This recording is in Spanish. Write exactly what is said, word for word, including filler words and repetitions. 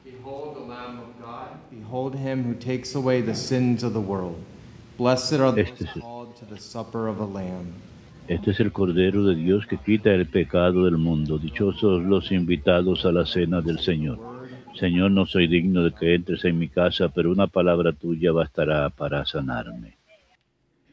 Behold the Lamb of God. Behold him who takes away the sins of the world. Blessed are those Este es, called to the supper of a lamb. este es el Cordero de Dios que quita el pecado del mundo. Dichosos los invitados a la cena del Señor. Señor, no soy digno de que entres en mi casa, pero una palabra tuya bastará para sanarme.